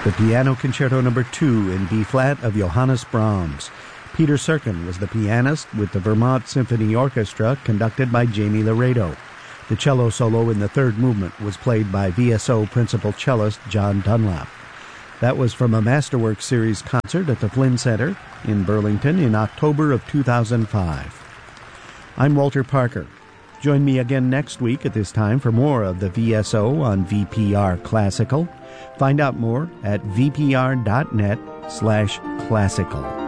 The Piano Concerto No. 2 in B-flat of Johannes Brahms. Peter Serkin was the pianist with the Vermont Symphony Orchestra, conducted by Jamie Laredo. The cello solo in the third movement was played by VSO principal cellist John Dunlap. That was from a Masterworks Series concert at the Flynn Center in Burlington in October of 2005. I'm Walter Parker. Join me again next week at this time for more of the VSO on VPR Classical. Find out more at vpr.net/classical.